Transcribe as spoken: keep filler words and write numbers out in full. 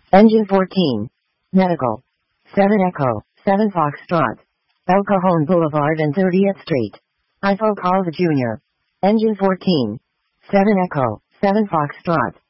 Engine fourteen. Medical. seven Echo, seven Foxtrot. El Cajon Boulevard and thirtieth Street. Eiffel Calva Junior Engine fourteen. seven Echo, seven Foxtrot.